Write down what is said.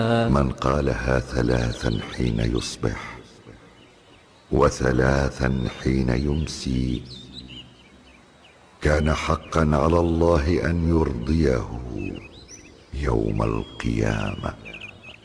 من قالها 3 حين يصبح، و3 حين يمسي، كان حقا على الله أن يرضيه يوم القيامة.